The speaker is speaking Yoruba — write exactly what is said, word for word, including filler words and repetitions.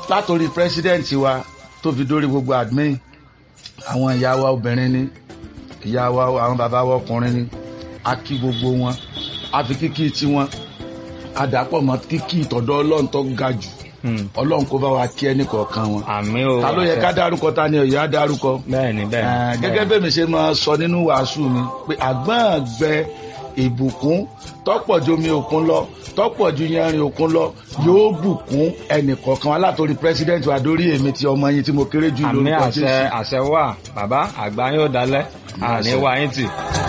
látòrí president wa tó fi dórí gbogbo admin, àwọn ìyá wa obìnrin ni, ìyá wa àwọn bàbá wa ọkùnrin ni, a kí gbogbo wọn, a fi kíkí tí wọn àdàpọ̀ mọ́ kíkí ìtọ̀dọ̀ Ọlọ́run tó ga jù. Ọlọ́run kó bá wa kí ẹnì kọ̀ọ̀kan wọn. Àmín o. Ta ló yẹ ká dárúkọ, ta ni ó yẹ á dárúkọ. Bẹ́ẹ̀ni bẹ́ẹ̀ni. Gẹ́gẹ́ bẹ́ẹ̀ mi ṣe máa sọ nínú wàásù mi pé àgbọ̀n gbẹ ìbùkún tọ́pọ̀ ju omi òkun lọ, tọ́pọ̀ ju yanrìn òkun lọ, yóò bùkún ẹnì kọ̀ọ̀kan wa látòrí president wa dórí èmi tí ọmọ yín tí mo kéré jù lórúkọ Jésù. Àmín, àṣẹ àṣẹ wà bàbá àgbà yóò dalẹ̀ àní wá yín tì.